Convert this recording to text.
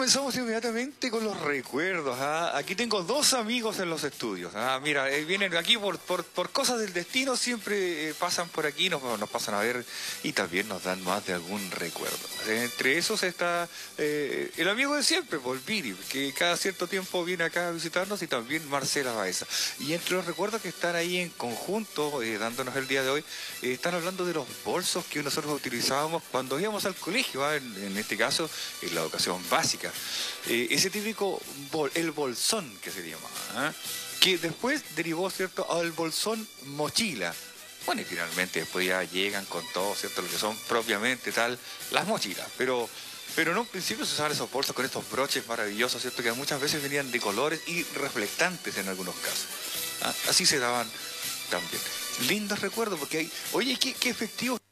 comenzamos inmediatamente con los recuerdos. Aquí tengo dos amigos en los estudios. Mira, vienen aquí por cosas del destino, siempre pasan por aquí, nos pasan a ver y también nos dan más de algún recuerdo. Entre esos está el amigo de siempre, Volviri, que cada cierto tiempo viene acá a visitarnos, y también Marcela Baeza. Y entre los recuerdos que están ahí en conjunto, dándonos el día de hoy, están hablando de los bolsos que nosotros utilizábamos cuando íbamos al colegio, en este caso, en la educación básica. Ese típico, el bolsón que se llamaba, que después derivó, ¿cierto?, al bolsón mochila. Bueno, y finalmente después ya llegan con todo, ¿cierto?, lo que son propiamente tal, las mochilas. Pero en un principio se usaban esos bolsos con estos broches maravillosos, ¿cierto?, que muchas veces venían de colores y reflectantes en algunos casos. Así se daban también. Lindos recuerdos, porque hay, oye, qué efectivo.